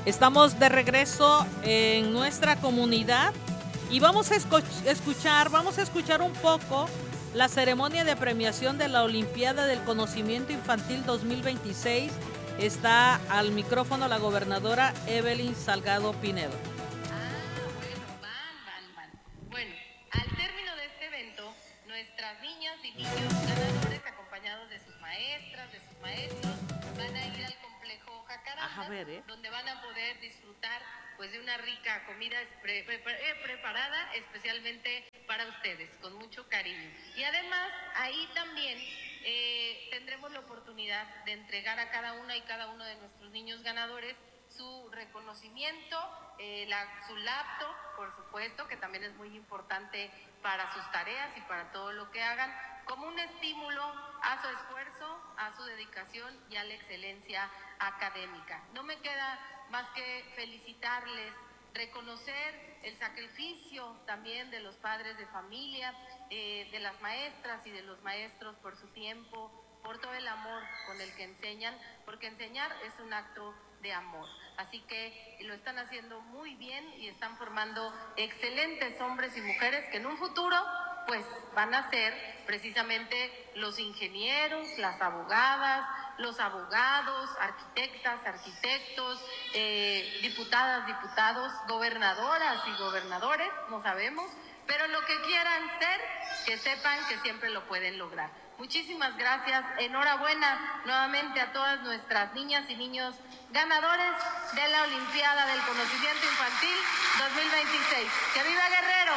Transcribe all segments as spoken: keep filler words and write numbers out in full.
Estamos de regreso en nuestra comunidad y vamos a escuchar, vamos a escuchar un poco la ceremonia de premiación de la Olimpiada del Conocimiento Infantil dos mil veintiséis. Está al micrófono la gobernadora Evelyn Salgado Pinedo. Ah, bueno, van, van, van. Bueno, al término de este evento, nuestras niñas y niños ganadores, acompañados de sus maestras, de sus maestros, van a ir al complejo Jacaranda, ver, ¿eh? donde van a poder disfrutar pues de una rica comida pre pre pre preparada especialmente para ustedes, con mucho cariño. Y además, ahí también eh, tendremos la oportunidad de entregar a cada una y cada uno de nuestros niños ganadores su reconocimiento, eh, la, su laptop, por supuesto, que también es muy importante para sus tareas y para todo lo que hagan, como un estímulo a su esfuerzo, a su dedicación y a la excelencia académica. No me queda más que felicitarles, reconocer el sacrificio también de los padres de familia, eh, de las maestras y de los maestros por su tiempo, por todo el amor con el que enseñan, porque enseñar es un acto de amor. Así que lo están haciendo muy bien y están formando excelentes hombres y mujeres que en un futuro pues van a ser precisamente los ingenieros, las abogadas, los abogados, arquitectas, arquitectos, eh, diputadas, diputados, gobernadoras y gobernadores, no sabemos, pero lo que quieran ser, que sepan que siempre lo pueden lograr. Muchísimas gracias, enhorabuena nuevamente a todas nuestras niñas y niños ganadores de la Olimpiada del Conocimiento Infantil dos mil veintiséis. ¡Que viva Guerrero!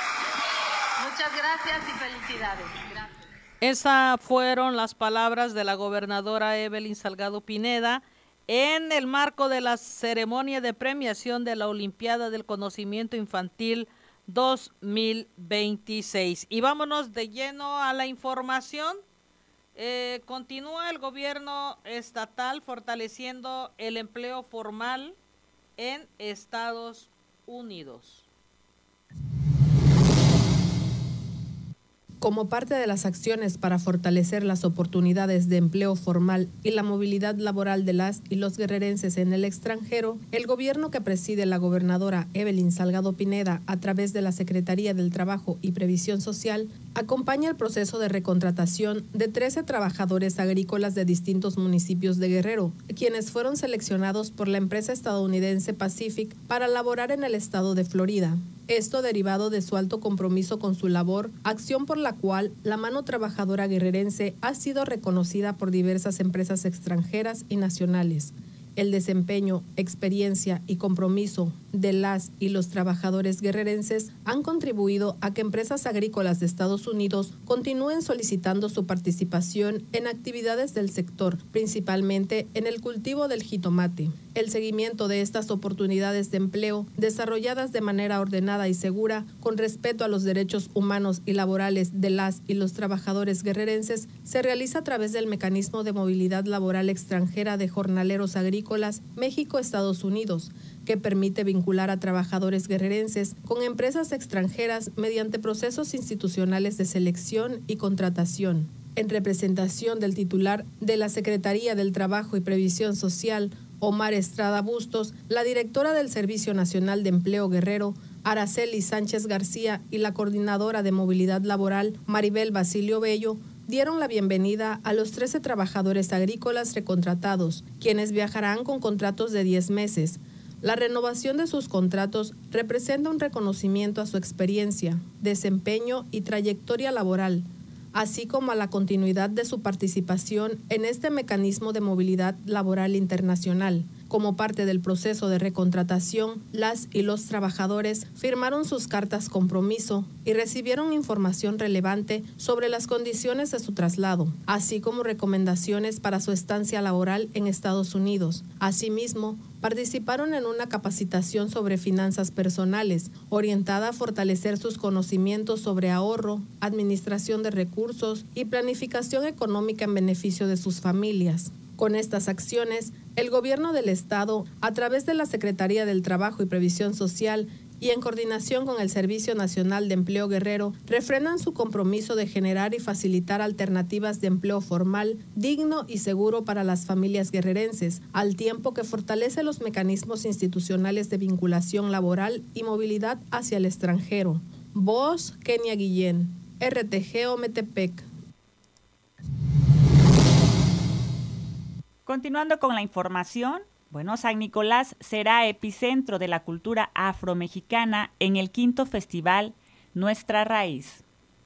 Muchas gracias y felicidades. Gracias. Esas fueron las palabras de la gobernadora Evelyn Salgado Pineda en el marco de la ceremonia de premiación de la Olimpiada del Conocimiento Infantil dos mil veintiséis. Y vámonos de lleno a la información. Eh, continúa el gobierno estatal fortaleciendo el empleo formal en Estados Unidos. Como parte de las acciones para fortalecer las oportunidades de empleo formal y la movilidad laboral de las y los guerrerenses en el extranjero, el gobierno que preside la gobernadora Evelyn Salgado Pineda a través de la Secretaría del Trabajo y Previsión Social acompaña el proceso de recontratación de trece trabajadores agrícolas de distintos municipios de Guerrero, quienes fueron seleccionados por la empresa estadounidense Pacific para laborar en el estado de Florida. Esto derivado de su alto compromiso con su labor, acción por la cual la mano trabajadora guerrerense ha sido reconocida por diversas empresas extranjeras y nacionales. El desempeño, experiencia y compromiso de las y los trabajadores guerrerenses han contribuido a que empresas agrícolas de Estados Unidos continúen solicitando su participación en actividades del sector, principalmente en el cultivo del jitomate. El seguimiento de estas oportunidades de empleo, desarrolladas de manera ordenada y segura, con respeto a los derechos humanos y laborales de las y los trabajadores guerrerenses, se realiza a través del mecanismo de movilidad laboral extranjera de jornaleros agrícolas México-Estados Unidos, que permite vincular a trabajadores guerrerenses con empresas extranjeras mediante procesos institucionales de selección y contratación. En representación del titular de la Secretaría del Trabajo y Previsión Social, Omar Estrada Bustos, la directora del Servicio Nacional de Empleo Guerrero, Araceli Sánchez García, y la coordinadora de movilidad laboral, Maribel Basilio Bello, dieron la bienvenida a los trece trabajadores agrícolas recontratados, quienes viajarán con contratos de diez meses. La renovación de sus contratos representa un reconocimiento a su experiencia, desempeño y trayectoria laboral, así como a la continuidad de su participación en este mecanismo de movilidad laboral internacional. Como parte del proceso de recontratación, las y los trabajadores firmaron sus cartas compromiso y recibieron información relevante sobre las condiciones de su traslado, así como recomendaciones para su estancia laboral en Estados Unidos. Asimismo, participaron en una capacitación sobre finanzas personales, orientada a fortalecer sus conocimientos sobre ahorro, administración de recursos y planificación económica en beneficio de sus familias. Con estas acciones, el gobierno del estado, a través de la Secretaría del Trabajo y Previsión Social, y en coordinación con el Servicio Nacional de Empleo Guerrero, refrendan su compromiso de generar y facilitar alternativas de empleo formal, digno y seguro para las familias guerrerenses, al tiempo que fortalece los mecanismos institucionales de vinculación laboral y movilidad hacia el extranjero. Voz, Kenia Guillén, R T G Ometepec. Continuando con la información, bueno, San Nicolás será epicentro de la cultura afromexicana en el quinto festival Nuestra Raíz.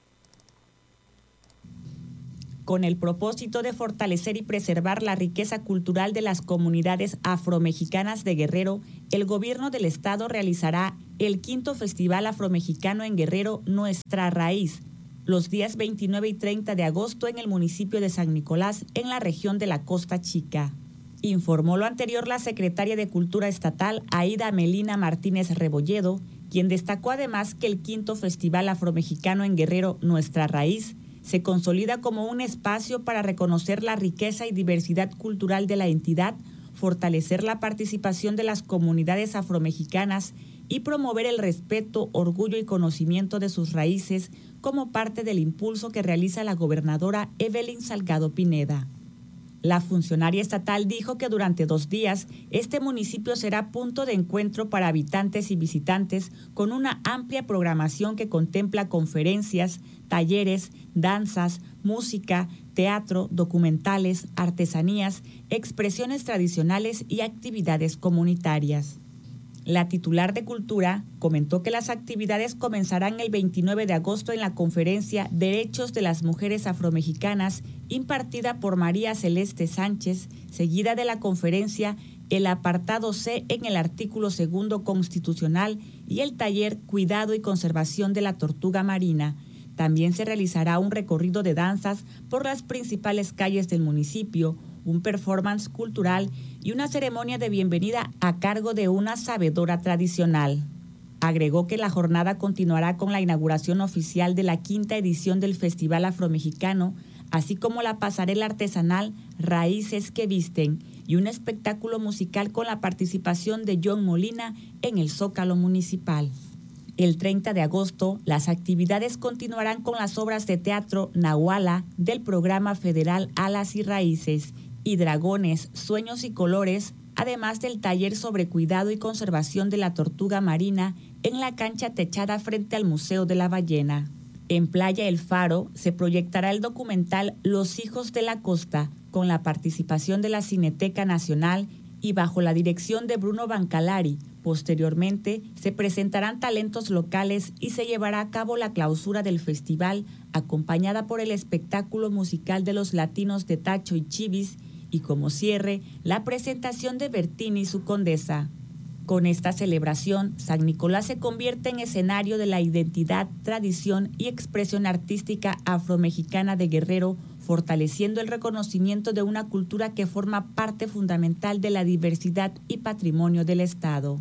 Con el propósito de fortalecer y preservar la riqueza cultural de las comunidades afromexicanas de Guerrero, el gobierno del estado realizará el quinto Festival Afromexicano en Guerrero Nuestra Raíz, los días veintinueve y treinta de agosto en el municipio de San Nicolás, en la región de la Costa Chica. Informó lo anterior la secretaria de Cultura Estatal, Aida Melina Martínez Rebolledo, quien destacó además que el quinto Festival Afromexicano en Guerrero Nuestra Raíz se consolida como un espacio para reconocer la riqueza y diversidad cultural de la entidad, fortalecer la participación de las comunidades afromexicanas y promover el respeto, orgullo y conocimiento de sus raíces como parte del impulso que realiza la gobernadora Evelyn Salgado Pineda. La funcionaria estatal dijo que durante dos días este municipio será punto de encuentro para habitantes y visitantes con una amplia programación que contempla conferencias, talleres, danzas, música, teatro, documentales, artesanías, expresiones tradicionales y actividades comunitarias. La titular de Cultura comentó que las actividades comenzarán el veintinueve de agosto en la conferencia Derechos de las Mujeres Afromexicanas, impartida por María Celeste Sánchez, seguida de la conferencia El apartado C en el artículo segundo constitucional y el taller Cuidado y Conservación de la Tortuga Marina. También se realizará un recorrido de danzas por las principales calles del municipio, un performance cultural y una ceremonia de bienvenida a cargo de una sabedora tradicional. Agregó que la jornada continuará con la inauguración oficial de la quinta edición del Festival Afromexicano, así como la pasarela artesanal Raíces que Visten y un espectáculo musical con la participación de John Molina en el Zócalo Municipal. El treinta de agosto, las actividades continuarán con las obras de teatro Nahuala del programa federal Alas y Raíces y Dragones, Sueños y Colores, además del taller sobre cuidado y conservación de la tortuga marina en la cancha techada frente al Museo de la Ballena. En Playa El Faro se proyectará el documental Los Hijos de la Costa, con la participación de la Cineteca Nacional y bajo la dirección de Bruno Bancalari. Posteriormente, se presentarán talentos locales y se llevará a cabo la clausura del festival, acompañada por el espectáculo musical de los latinos de Tacho y Chivis, y como cierre, la presentación de Bertini y su Condesa. Con esta celebración, San Nicolás se convierte en escenario de la identidad, tradición y expresión artística afromexicana de Guerrero, fortaleciendo el reconocimiento de una cultura que forma parte fundamental de la diversidad y patrimonio del Estado.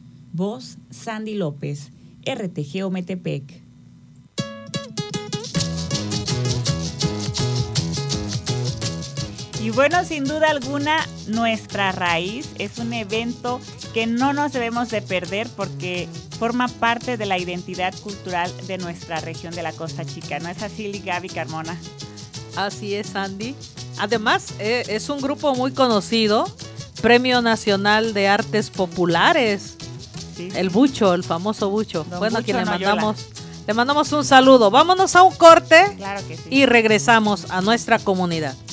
Voz, Sandy López, R T G Ometepec. Y bueno, sin duda alguna, Nuestra Raíz es un evento que no nos debemos de perder porque forma parte de la identidad cultural de nuestra región de la Costa Chica. ¿No es así, Gaby Carmona? Así es, Andy. Además, eh, es un grupo muy conocido, Premio Nacional de Artes Populares, sí. El Bucho, el famoso Bucho. Don bueno, Bucho, a quien le mandamos, le mandamos un saludo. Vámonos a un corte, claro que sí. Y regresamos a nuestra comunidad.